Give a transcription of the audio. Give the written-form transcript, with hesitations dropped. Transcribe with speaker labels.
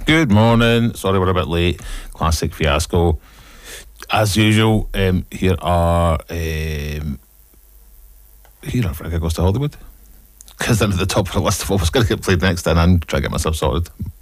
Speaker 1: Good morning. Sorry we're a bit late. Classic fiasco. As usual, here are Frigga Goes to Hollywood. Because they're at the top of the list of what was going to get played next, and I'm trying to get myself sorted.